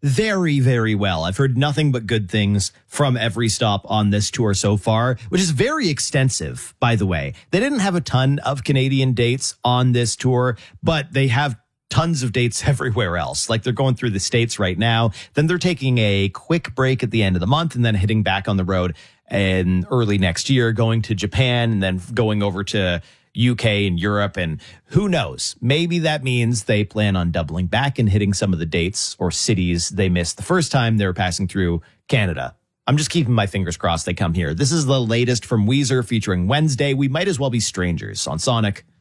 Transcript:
very, very well. I've heard nothing but good things from every stop on this tour so far, which is very extensive, by the way. They didn't have a ton of Canadian dates on this tour, but they have tons of dates everywhere else. Like they're going through the States right now. Then they're taking a quick break at the end of the month and then hitting back on the road in early next year, going to Japan and then going over to UK and Europe. And who knows, maybe that means they plan on doubling back and hitting some of the dates or cities they missed the first time they were passing through Canada. I'm just keeping my fingers crossed they come here. This is the latest from Weezer featuring Wednesday. We Might As Well Be Strangers on Sonic.